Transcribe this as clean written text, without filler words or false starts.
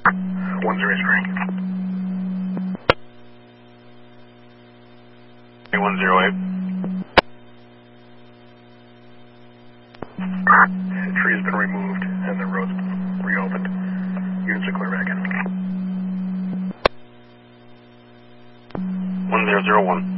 10 string. 108. The tree has been removed and the road's reopened. Units are clear back in. 1001.